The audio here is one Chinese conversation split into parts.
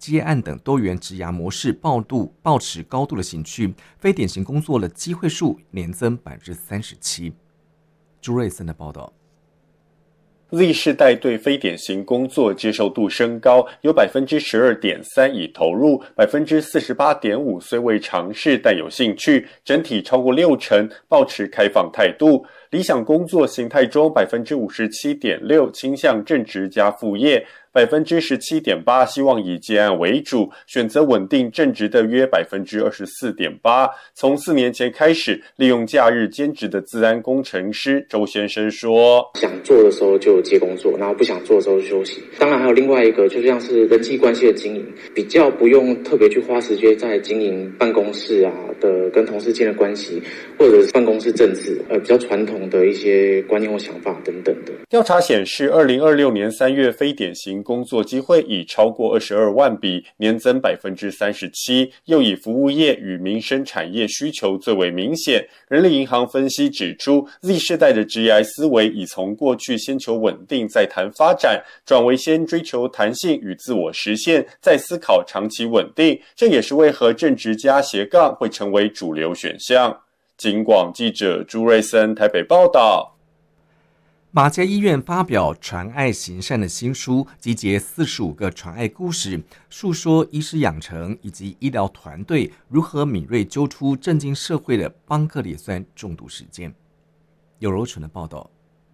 接案等多元职涯模式抱持高度的兴趣，非典型工作的机会数年增37%。朱瑞森的报道。 Z 世代对非典型工作接受度升高，有 12.3% 已投入， 48.5% 虽未尝试但有兴趣，整体超过60%抱持开放态度。理想工作形态中 57.6% 倾向正职加副业， 17.8% 希望以接案为主，选择稳定正职的约 24.8%。 从4年前开始利用假日兼职的资安工程师周先生说， 想做的时候就接工作，然后不想做的时候就休息。当然还有另外一个就像是人际关系的经营，比较不用特别去花时间在经营办公室啊的跟同事间的关系，或者是办公室政治比较传统的一些观念或想法等等的。 调查显示2026年3月非典型工作机会已超过22万笔，年增 37%， 又以服务业与民生产业需求最为明显。人力银行分析指出， Z 世代的职业思维已从过去先求稳定再谈发展，转为先追求弹性与自我实现，再思考长期稳定，这也是为何正职加斜杠会成为主流选项。警广记者朱瑞森台北报道。 马偕医院发表传爱行善的新书，集结45个传爱故事，述说医师养成以及医疗团队如何敏锐揪出震惊社会的邦克列酸中毒事件。有柔纯的报道。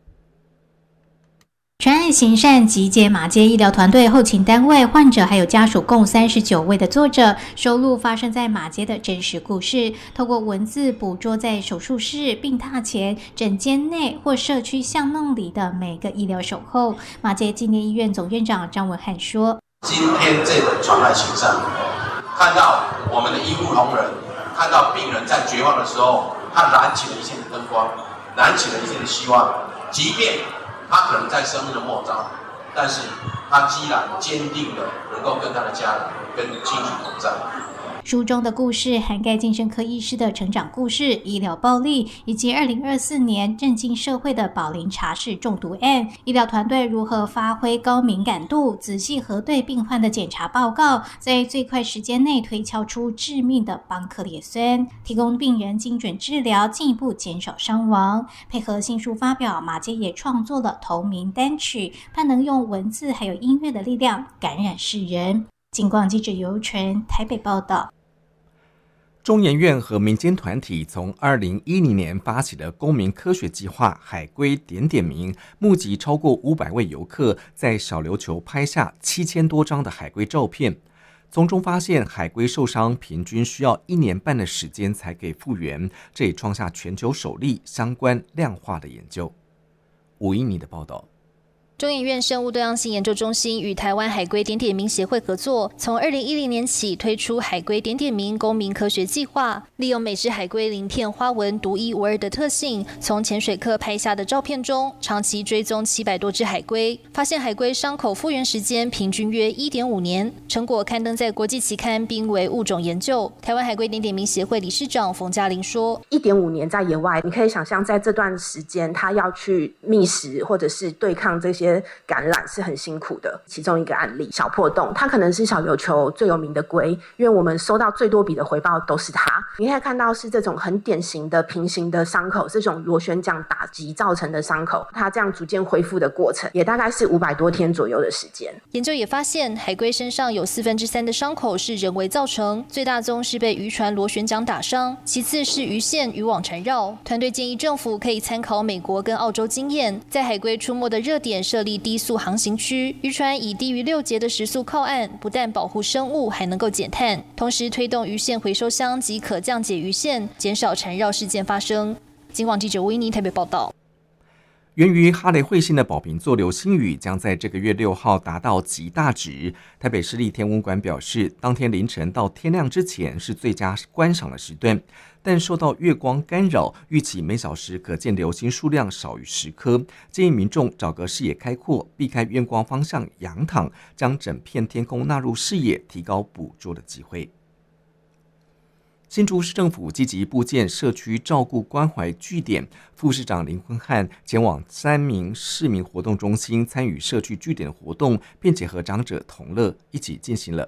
传爱行善集结马偕医疗团队、后勤单位、患者还有家属共39位的作者，收录发生在马偕的真实故事，透过文字捕捉在手术室、病榻前、诊间内或社区巷弄里的每个医疗守候。马偕纪念医院总院长张文翰说：“ 今天这本传爱行善，看到我们的医护同仁，看到病人在绝望的时候，他燃起了一线的灯光，燃起了一线的希望，即便他可能在生命的末章，但是他依然坚定的能够跟他的家人、跟亲属同在。” 书中的故事涵盖精神科医师的成长故事、医疗暴力，以及2024年震惊社会的宝林茶室中毒案，医疗团队如何发挥高敏感度，仔细核对病患的检查报告，在最快时间内推敲出致命的邦克列酸，提供病人精准治疗，进一步减少伤亡。配合新书发表，马偕也创作了同名单曲，盼能用文字还有音乐的力量感染世人。警广记者尤纯台北报道。 中研院和民间团体从2010年发起的公民科学计划海龟点点名，募集超过500位游客，在小琉球拍下7000多张的海龟照片，从中发现海龟受伤平均需要1年半的时间才可以复原，这也创下全球首例相关量化的研究。吴依妮的报道。 中研院生物多样性研究中心与台湾海龟点点名协会合作，从2010年起推出海龟点点名公民科学计划，利用每只海龟鳞片花纹独一无二的特性，从潜水客拍下的照片中，长期追踪700多只海龟，发现海龟伤口复原时间平均约 1.5 年，成果刊登在国际期刊《濒危物种研究》。台湾海龟点点名协会理事长冯嘉玲说 ：“1.5年在野外，你可以想象，在这段时间，它要去觅食或者是对抗这些感染是很辛苦的。其中一个案例，小破洞，它可能是小琉球最有名的龟，因为我们收到最多笔的回报都是它。你可以看到是这种很典型的平行的伤口，这种螺旋桨打击造成的伤口，它这样逐渐恢复的过程，也大概是500多天左右的时间。 研究也发现，海龟身上有3/4的伤口是人为造成，最大宗是被渔船螺旋桨打伤，其次是鱼线渔网缠绕。团队建议政府可以参考美国跟澳洲经验，在海龟出没的热点设立低速航行区，渔船以低于6节的时速靠岸，不但保护生物，还能够减碳，同时推动鱼线回收箱及可降解鱼线，减少缠绕事件发生。警广记者维尼台北报道。 源于哈雷彗星的宝瓶座流星雨将在这个月6号达到极大值。台北市立天文馆表示，当天凌晨到天亮之前是最佳观赏的时段，但受到月光干扰，预期每小时可见流星数量少于10颗，建议民众找个视野开阔、避开月光方向仰躺，将整片天空纳入视野，提高捕捉的机会。新竹市政府积极布建社区照顾关怀据点，副市长林坤汉前往3名市民活动中心参与社区据点的活动，并且和长者同乐，一起进行了